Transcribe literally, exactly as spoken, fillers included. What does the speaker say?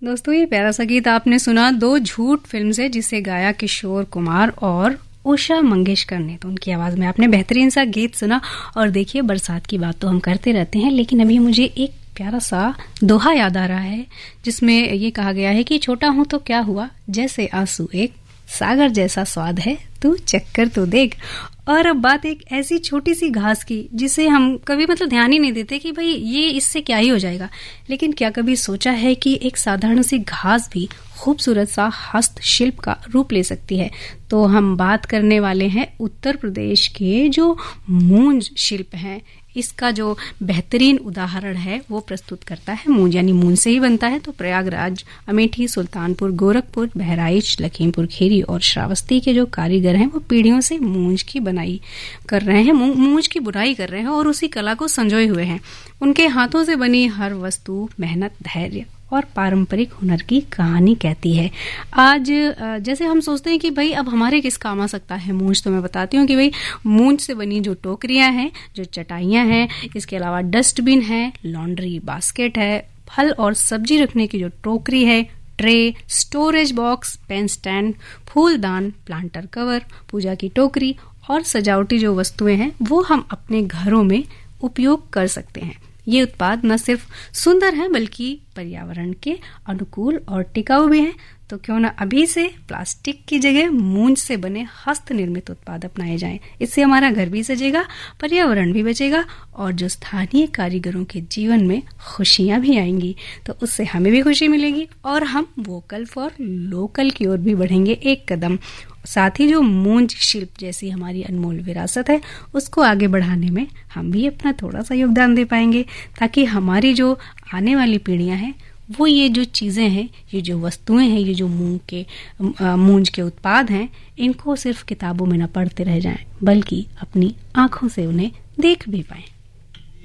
दोस्तों, ये प्यारा सा गीत आपने सुना दो झूठ फिल्म से, जिसे गाया किशोर कुमार और उषा मंगेशकर ने। तो उनकी आवाज में आपने बेहतरीन सा गीत सुना। और देखिए, बरसात की बात तो हम करते रहते हैं, लेकिन अभी मुझे एक प्यारा सा दोहा याद आ रहा है, जिसमें ये कहा गया है कि छोटा हूं तो क्या हुआ, जैसे आंसू एक सागर जैसा स्वाद है, तू चक्कर तो देख। और अब बात एक ऐसी छोटी सी घास की, जिसे हम कभी मतलब ध्यान ही नहीं देते कि भाई ये इससे क्या ही हो जाएगा, लेकिन क्या कभी सोचा है कि एक साधारण सी घास भी खूबसूरत सा हस्तशिल्प का रूप ले सकती है। तो हम बात करने वाले हैं उत्तर प्रदेश के जो मूंज शिल्प हैं। इसका जो बेहतरीन उदाहरण है वो प्रस्तुत करता है मूंज, यानी मूंज से ही बनता है। तो प्रयागराज, अमेठी, सुल्तानपुर, गोरखपुर, बहराइच, लखीमपुर खीरी और श्रावस्ती के जो कारीगर हैं वो पीढ़ियों से मूंज की बनाई कर रहे हैं, मूंज की बुनाई कर रहे हैं और उसी कला को संजोए हुए हैं। उनके हाथों से बनी हर वस्तु मेहनत, धैर्य और पारंपरिक हुनर की कहानी कहती है। आज जैसे हम सोचते हैं कि भाई अब हमारे किस काम आ सकता है मूंज, तो मैं बताती हूँ कि भाई मूंज से बनी जो टोकरियां हैं, जो चटाइयां हैं, इसके अलावा डस्टबिन है, लॉन्ड्री बास्केट है, फल और सब्जी रखने की जो टोकरी है, tray, storage box, pen stand, फूलदान, प्लांटर कवर, पूजा की टोकरी और सजावटी जो वस्तुएं हैं वो हम अपने घरों में उपयोग कर सकते हैं। ये उत्पाद न सिर्फ सुंदर है बल्कि पर्यावरण के अनुकूल और टिकाऊ भी हैं। तो क्यों न अभी से प्लास्टिक की जगह मूंज से बने हस्त निर्मित उत्पाद अपनाए जाएं। इससे हमारा घर भी सजेगा, पर्यावरण भी बचेगा और जो स्थानीय कारीगरों के जीवन में खुशियां भी आएंगी, तो उससे हमें भी खुशी मिलेगी और हम वोकल फॉर लोकल की ओर भी बढ़ेंगे एक कदम। साथ ही जो मूंज शिल्प जैसी हमारी अनमोल विरासत है उसको आगे बढ़ाने में हम भी अपना थोड़ा सा योगदान दे पाएंगे, ताकि हमारी जो आने वाली पीढ़ियां हैं वो ये जो चीजें हैं, ये जो वस्तुएं हैं, ये जो मूंग के मूंज के उत्पाद हैं, इनको सिर्फ किताबों में न पढ़ते रह जाएं, बल्कि अपनी आंखों से उन्हें देख भी पाएं।